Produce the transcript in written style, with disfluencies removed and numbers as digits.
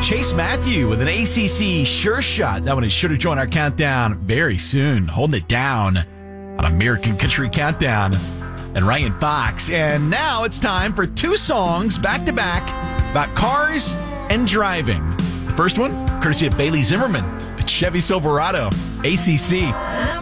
Chase Matthew with an ACC Sure Shot. That one is sure to join our countdown very soon. Holding it down on American Country Countdown. And Ryan Fox. And now it's time for two songs back-to-back about cars and driving. The first one, courtesy of Bailey Zimmerman. It's Chevy Silverado, ACC.